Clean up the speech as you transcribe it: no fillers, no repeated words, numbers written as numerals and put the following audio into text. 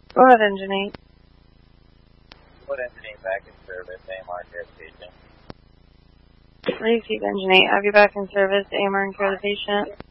Go ahead, Engine 8. Put Engine 8 back in service, AMR care the patient. Receive Engine 8. Have you back in service, AMR and care the patient.